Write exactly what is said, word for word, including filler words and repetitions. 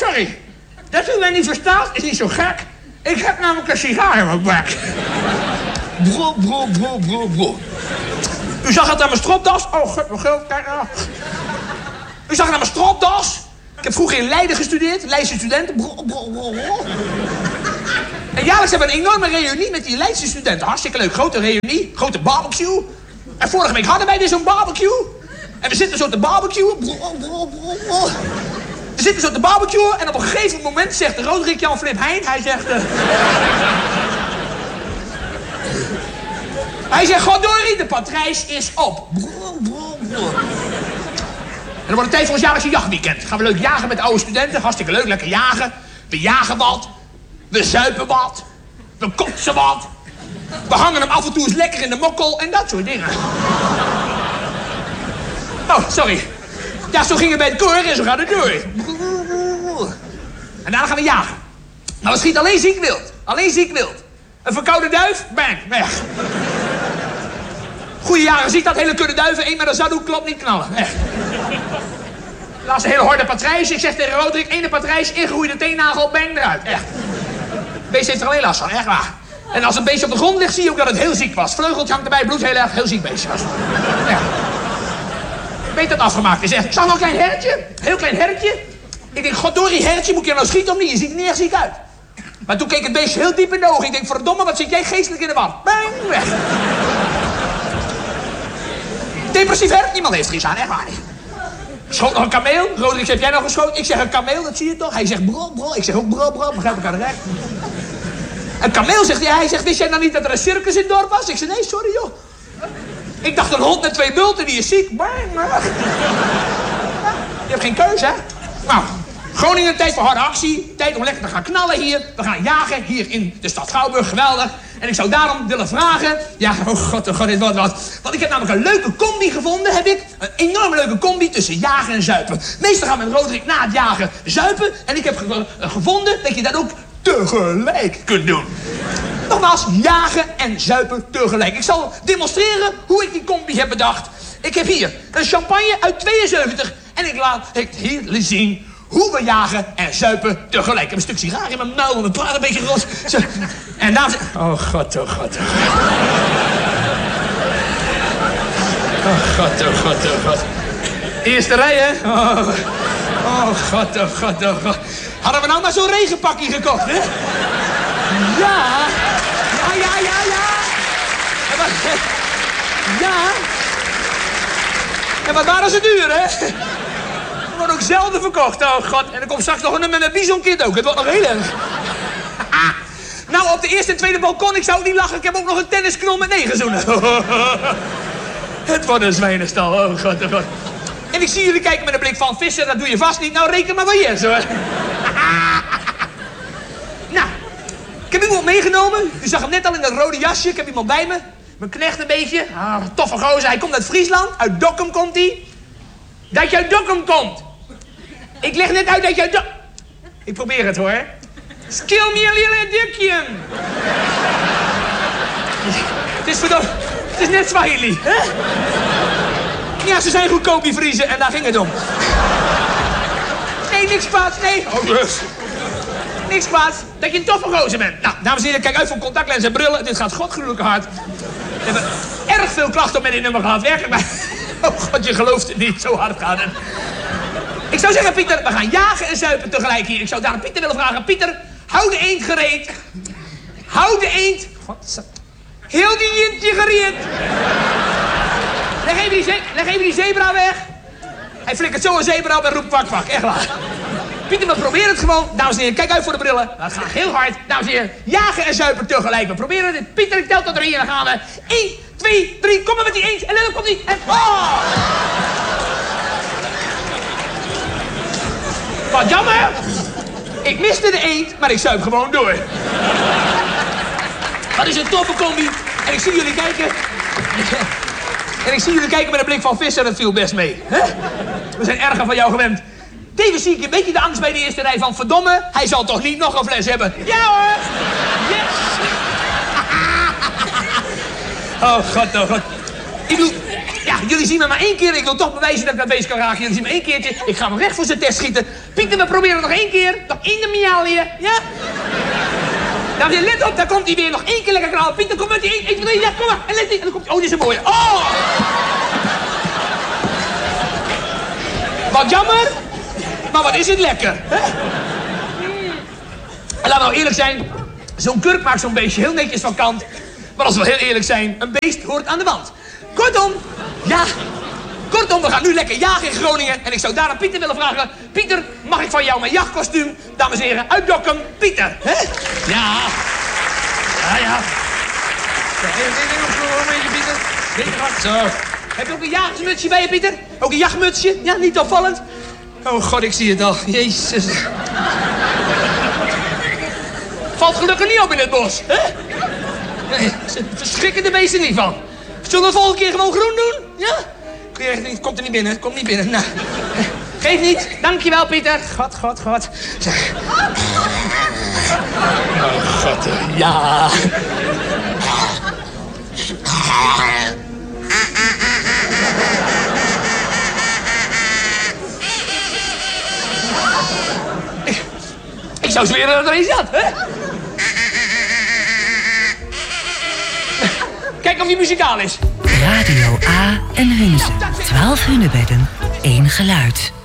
sorry. Dat u mij niet verstaat is niet zo gek. Ik heb namelijk een sigaar in mijn bek. Bro, bro, bro, bro, bro. U zag het aan mijn stropdas. Oh, god, mijn geld, kijk nou. U zag het aan mijn stropdas. Ik heb vroeger in Leiden gestudeerd. Leidse studenten. Bro, bro, bro, bro. En jaarlijks hebben we een enorme reunie met die Leidse studenten. Hartstikke leuk. Grote reunie. Grote barbecue. En vorige week hadden wij dus zo'n barbecue. En we zitten zo te barbecuen. Bro, bro, bro, bro. We zitten zo te barbecuen. En op een gegeven moment zegt de Roderick Jan Flip Heijn. Hij zegt... Uh... hij zegt, goddorie, de patrijs is op. Bro, bro, bro. En dan wordt het tijd voor ons jaarlijkse jachtweekend. Gaan we leuk jagen met oude studenten. Hartstikke leuk, lekker jagen. We jagen wat. We zuipen wat. We kotsen wat. We hangen hem af en toe eens lekker in de mokkel. En dat soort dingen. Oh, sorry. Ja, zo ging het bij het koor en zo gaat het door. En daarna gaan we jagen. Maar we schieten alleen ziek wild. Alleen ziek wild. Een verkoude duif, bang, weg. Goeie jager ziet dat, hele kudde duiven. Eén met een zaddoek, klopt niet, knallen. Echt. Laatst een hele horde patrijs. Ik zeg tegen Roderick, ene patrijs, ingegroeide teennagel, bang, eruit. Echt. Het beest heeft er alleen last van, echt waar. En als een beestje op de grond ligt, zie je ook dat het heel ziek was. Vleugeltje hangt erbij, bloed heel erg, heel ziek beestje was. Echt. Weet dat afgemaakt is, echt. Ik zag nog een klein hertje, heel klein hertje. Ik denk, goddorie, hertje, moet je nou schieten of niet? Je ziet er niet echt ziek uit. Maar toen keek het beestje heel diep in de ogen. Ik denk, verdomme, wat zit jij geestelijk in de war? Bang, weg. Depressief hert, niemand heeft er iets aan, echt waar niet. Schoot nog een kameel. Roderick, heb jij nog geschoten? Ik zeg een kameel, dat zie je toch? Hij zegt bro, bro. Ik zeg ook bro, bro. Begrijp elkaar direct. Een kameel zegt hij, hij zegt, wist jij nou niet dat er een circus in het dorp was? Ik zeg, nee, sorry joh. Ik dacht een hond met twee bulten, die is ziek. Bang, weg. Je hebt geen keuze, hè? Nou, Groningen, tijd voor harde actie. Tijd om lekker te gaan knallen hier. We gaan jagen hier in de stad Schouwburg. Geweldig. En ik zou daarom willen vragen... Ja, oh god, oh god, dit wordt wat. Want ik heb namelijk een leuke combi gevonden, heb ik. Een enorm leuke combi tussen jagen en zuipen. Meestal gaan we met Roderick na het jagen zuipen. En ik heb ge gevonden dat je dat ook tegelijk kunt doen. Nogmaals, jagen en zuipen tegelijk. Ik zal demonstreren hoe ik die combi heb bedacht. Ik heb hier een champagne uit tweeënzeventig. En ik laat ik hier zien... hoe we jagen en zuipen tegelijk. Ik heb een stuk sigaar in mijn muil, en mijn praat een beetje rot. Zo. En dames en... Oh god, oh god, oh god. Oh god, oh god, oh god. Eerste rij, hè? Oh, oh god, oh god, oh god. Hadden we nou maar zo'n regenpakje gekocht, hè? Ja. Ja, ja, ja, ja. En wat... Ja. En wat waren ze duur, hè? Wordt ook zelden verkocht, oh god. En er komt straks nog een nummer met Bisonkind ook. Het wordt nog heel erg. Nou, op de eerste en tweede balkon, ik zou ook niet lachen. Ik heb ook nog een tennisknol met negen zoenen. Het wordt een zwijnenstal, oh god, oh god. En ik zie jullie kijken met een blik van vissen, dat doe je vast niet. Nou, reken maar van yes, hoor. Nou, ik heb iemand meegenomen. U zag hem net al in dat rode jasje. Ik heb iemand bij me. Mijn knecht een beetje. Ah, toffe gozer. Hij komt uit Friesland. Uit Dokkum komt hij. Dat je uit Dokkum komt. Ik leg net uit dat je uit Dokkum... Ik probeer het, hoor. Skill me a little addiction. Het is verdomme... Het is net Swahili, hè? Ja, ze zijn goedkoop, die Friezen. En daar ging het om. Nee, niks kwaads, nee. Oh, dus. Niks kwaads. Dat je een toffe gozer bent. Nou, dames en heren, kijk uit voor contactlens en brillen. Dit gaat godgruwelijk hard. We hebben erg veel klachten op met dit nummer gehad. Werkelijk, maar... Oh god, je gelooft het niet. Zo hard gaat het. Ik zou zeggen, Pieter, we gaan jagen en zuipen tegelijk hier. Ik zou daar Pieter willen vragen. Pieter, hou de eend gereed. Hou de eend. God, heel die jintje gereed. Leg even, die leg even die zebra weg. Hij flikkert zo een zebra op en roept kwak kwak. Echt waar. Pieter, we proberen het gewoon. Dames en heren, kijk uit voor de brillen. Dat gaat heel hard. Dames en heren, jagen en zuipen tegelijk. We proberen het. Pieter, ik tel tot drie en dan gaan we. één, twee, drie. Kom maar met die eend. En dan komt die. En... Oh! Wat jammer. Ik miste de eend, maar ik zuip gewoon door. Dat is een toffe combi. En ik zie jullie kijken. En ik zie jullie kijken met een blik van vissen. Dat viel best mee. Hè? We zijn erger van jou gewend. Tevens zie ik een beetje de angst bij de eerste rij van... verdomme, hij zal toch niet nog een fles hebben? Ja hoor! Yes! Oh god, oh god. Ik bedoel, ja, jullie zien me maar één keer. Ik wil toch bewijzen dat ik dat beest kan raken. Jullie zien me één keertje. Ik ga hem recht voor zijn test schieten. Pieter, we proberen het nog één keer. Nog één de miaal hier. Ja? Nou, let op, daar komt hij weer. Nog één keer lekker knallen. Pieter, kom met die één, één, twee, ja, kom maar. En let die. En dan komt hij. Oh, dit is een mooie. Oh! Wat jammer. Maar wat is het lekker, hè? En laten we nou eerlijk zijn. Zo'n kurk maakt zo'n beestje heel netjes van kant. Maar als we heel eerlijk zijn, een beest hoort aan de wand. Kortom, ja. Kortom, we gaan nu lekker jagen in Groningen. En ik zou daar aan Pieter willen vragen. Pieter, mag ik van jou mijn jachtkostuum, dames en heren, uitdokken? Pieter, hè? Ja. Ja, ja. Een beetje, Pieter. Beetje hard. Zo. Heb je ook een jagersmutsje bij je, Pieter? Ook een jachtmutsje? Ja, niet opvallend? Oh god, ik zie het al. Jezus. Valt gelukkig niet op in het bos, hè? Nee, ze verschrikken de beesten niet van. Zullen we het volgende keer gewoon groen doen? Ja? Komt er niet binnen, komt niet binnen. Nou, geef niet. Dankjewel, Pieter. God, god, god. Oh, god, ja. Ik, ik zou zweren dat er een zat, hè? Kijk of die muzikaal is. Radio A en Hunze. twaalf hunebedden, één geluid.